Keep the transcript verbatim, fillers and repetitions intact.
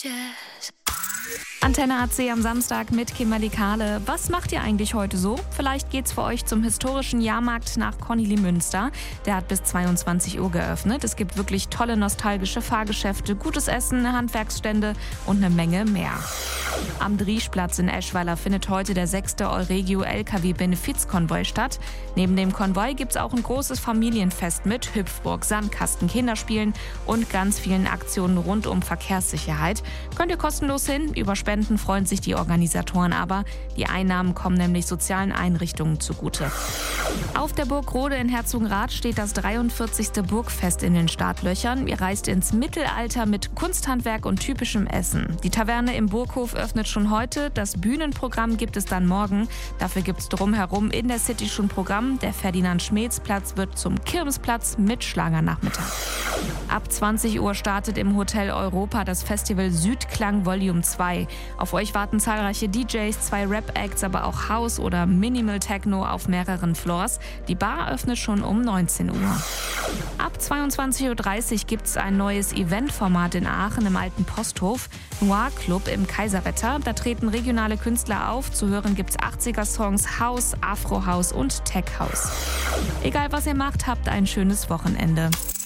Antenne A C am Samstag mit Kimberly Kahle. Was macht ihr eigentlich heute so? Vielleicht geht's für euch zum historischen Jahrmarkt nach Kornelimünster. Der hat bis zweiundzwanzig Uhr geöffnet. Es gibt wirklich tolle nostalgische Fahrgeschäfte, gutes Essen, Handwerksstände und eine Menge mehr. Am Drieschplatz in Eschweiler findet heute der sechste Euregio L K W-Benefizkonvoi statt. Neben dem Konvoi gibt's auch ein großes Familienfest mit Hüpfburg, Sandkasten, Kinderspielen und ganz vielen Aktionen rund um Verkehrssicherheit. Könnt ihr kostenlos hin. Über Spenden freuen sich die Organisatoren aber. Die Einnahmen kommen nämlich sozialen Einrichtungen zugute. Auf der Burg Rode in Herzogenrath steht das dreiundvierzigste Burgfest in den Startlöchern. Ihr reist ins Mittelalter mit Kunsthandwerk und typischem Essen. Die Taverne im Burghof öffnet schon heute. Das Bühnenprogramm gibt es dann morgen. Dafür gibt es drumherum in der City schon Programm. Der Ferdinand-Schmeetz-Platz wird zum Kirmesplatz mit Schlagernachmittag. Ab zwanzig Uhr startet im Hotel Europa das Festival Südklang Volume zwei. Auf euch warten zahlreiche D Js, zwei Rap-Acts, aber auch House- oder Minimal-Techno auf mehreren Floors. Die Bar öffnet schon um neunzehn Uhr. Ab zweiundzwanzig Uhr dreißig gibt es ein neues Eventformat in Aachen im Alten Posthof. Noir Club im Kaiserwetter. Da treten regionale Künstler auf. Zu hören gibt's achtziger-Songs, House, Afro-House und Tech-House. Egal was ihr macht, habt ein schönes Wochenende.